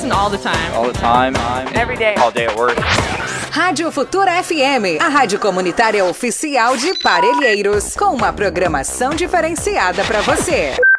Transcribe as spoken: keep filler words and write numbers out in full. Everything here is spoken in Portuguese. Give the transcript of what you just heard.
listen all the time. All the time. Every day. All day at work. Rádio Futura F M, a rádio comunitária oficial de Parelheiros, com uma programação diferenciada para você.